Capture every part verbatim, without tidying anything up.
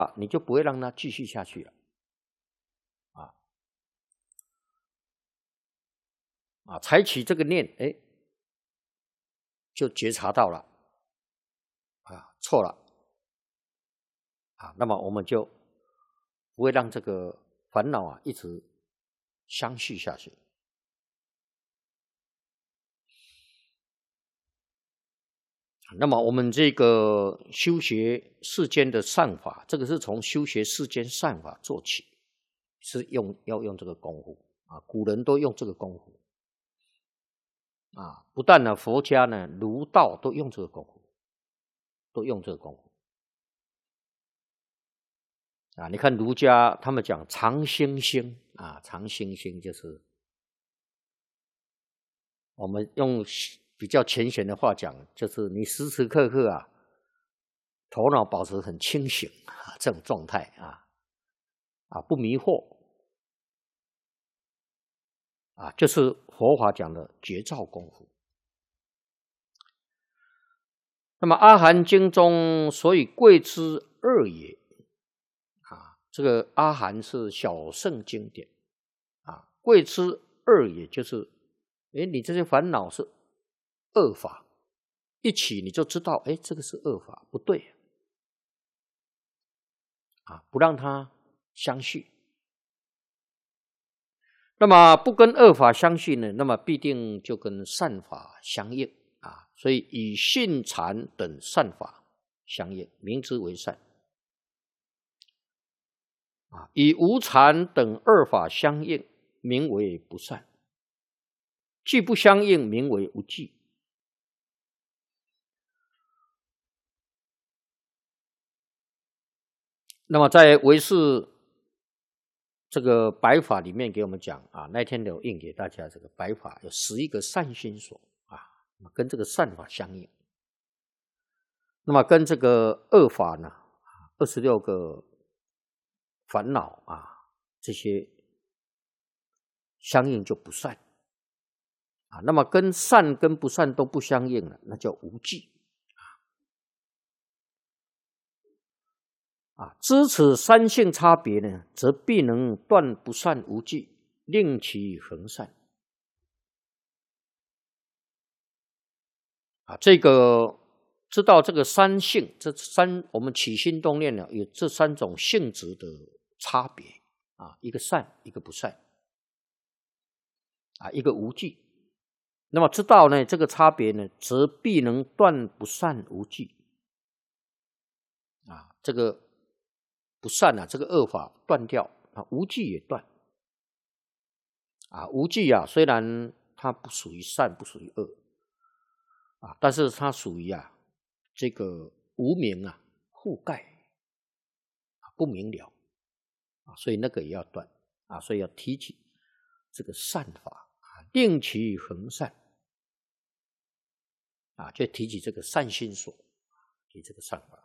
啊，你就不会让它继续下去了。啊啊，采取这个念，哎，就觉察到了，啊，错了，啊，那么我们就不会让这个烦恼啊一直相续下去。那么我们这个修学世间的善法，这个是从修学世间善法做起，是用要用这个功夫啊，古人都用这个功夫啊，不但呢佛家呢儒道都用这个功夫，都用这个功夫啊。你看儒家他们讲常心心啊，常心心就是我们用比较浅显的话讲，就是你时时刻刻啊，头脑保持很清醒啊，这种状态啊，啊不迷惑啊，就是佛法讲的觉照功夫。那么《阿含经》中所以贵之二也啊，这个阿含是小乘经典啊，贵之二也就是哎，你这些烦恼是恶法，一起你就知道，哎，这个是恶法，不对啊，不让它相续。那么不跟恶法相续呢，那么必定就跟善法相应啊，所以以信禅等善法相应，名之为善啊；以无禅等恶法相应，名为不善。既不相应，名为无记。那么在唯识这个白法里面给我们讲啊，那天有印给大家这个白法有十一个善心所啊，跟这个善法相应。那么跟这个恶法呢，二十六个烦恼啊，这些相应就不善啊。那么跟善跟不善都不相应了，那叫无记啊。知此三性差别呢，则必能断不善无记，令其恒善啊。这个知道这个三性，这三我们起心动念呢，有这三种性质的差别啊，一个善，一个不善啊，一个无记。那么知道呢这个差别呢，则必能断不善无记啊，这个不善啊，这个恶法断掉啊，无记也断啊。无记啊，虽然它不属于善，不属于恶啊，但是它属于啊这个无明啊覆盖不明了啊，所以那个也要断啊，所以要提起这个善法啊，令其恒善啊，就提起这个善心所，提这个善法。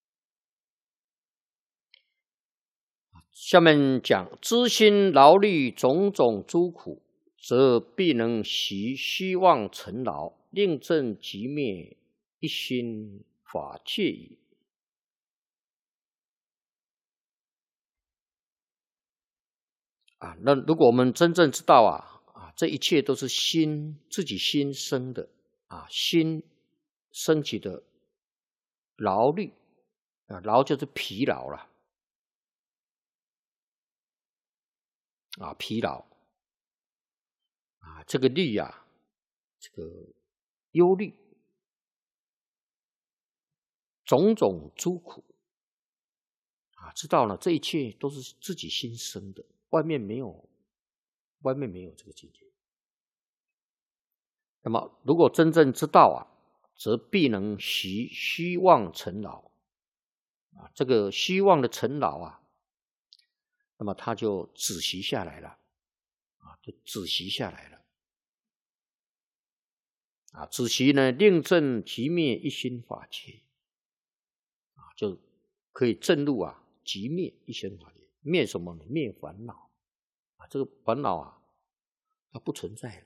下面讲知心劳虑种种诸苦，则必能习虚妄尘劳，令正即灭，一心法界矣。啊，那如果我们真正知道啊，啊，这一切都是心自己心生的啊，心升起的劳虑啊，劳就是疲劳了啊，疲劳啊，这个虑啊，这个忧虑，种种诸苦啊，知道了这一切都是自己心生的，外面没有，外面没有这个境界。那么如果真正知道啊，则必能习虚妄尘劳啊，这个虚妄的尘劳啊，那么他就止息下来了啊，就止息下来了啊，止息呢，令正即灭一心法界啊，就可以正入啊，即灭一心法界。灭什么呢？灭烦恼啊，这个烦恼啊，它不存在了。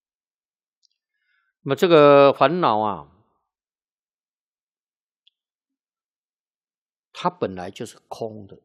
那么这个烦恼啊， 它本来就是空的，